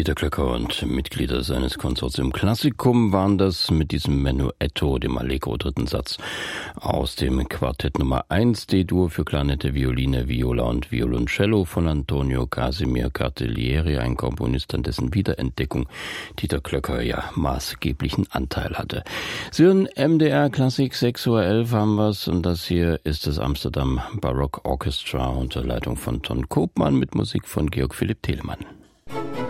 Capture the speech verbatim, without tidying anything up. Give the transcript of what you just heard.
Dieter Klöcker und Mitglieder seines Konsortium Classicum waren das mit diesem Menuetto, dem Allegro dritten Satz aus dem Quartett Nummer eins, D-Dur für Klarinette, Violine, Viola und Violoncello von Antonio Casimir Cartellieri, ein Komponist, an dessen Wiederentdeckung Dieter Klöcker ja maßgeblichen Anteil hatte. Sie hören M D R Klassik, sechs Uhr elf haben wir's, und das hier ist das Amsterdam Baroque Orchestra unter Leitung von Ton Koopman mit Musik von Georg Philipp Telemann.